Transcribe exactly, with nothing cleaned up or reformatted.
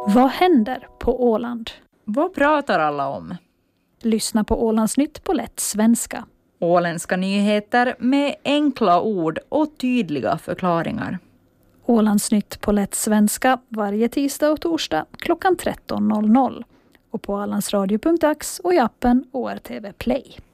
Vad händer på Åland? Vad pratar alla om? Lyssna på Ålandsnytt på lätt svenska. Åländska nyheter med enkla ord och tydliga förklaringar. Ålandsnytt på lätt svenska varje tisdag och torsdag klockan tretton noll noll. Och på ålandsradio punkt ax och i appen O R T V Play.